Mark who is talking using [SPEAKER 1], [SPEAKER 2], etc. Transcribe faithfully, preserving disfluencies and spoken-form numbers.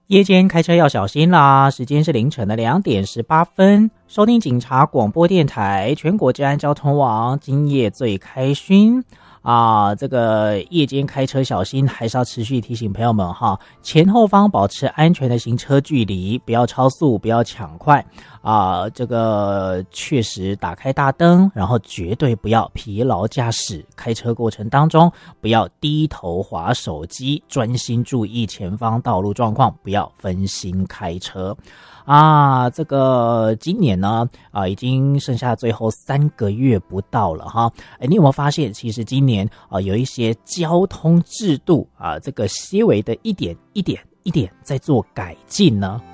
[SPEAKER 1] 夜间开车要小心啦！时间是凌晨的两点十八分，收听警察广播电台全国治安交通网，今夜最开勋啊！这个夜间开车小心，还是要持续提醒朋友们哈，前后方保持安全的行车距离，不要超速，不要抢快啊！这个确实打开大灯，然后绝对不要疲劳驾驶，开车过程当中不要低头滑手机，专心注意前方道路状况，不要分心开车。啊，这个今年呢，啊，已经剩下最后三个月不到了哈。哎，你有没有发现，其实今年啊，有一些交通制度啊，这个些微的一点一点一点在做改进呢？